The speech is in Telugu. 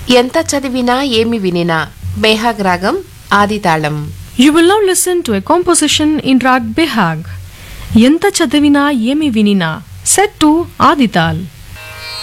ఎంత చదివినా ఏమి వినినా బేహాగ్ రాగం ఆదితాళం. You will now listen to a composition in Rag Behag. Yenta Chadavina Yemi Vinina, set to Adital.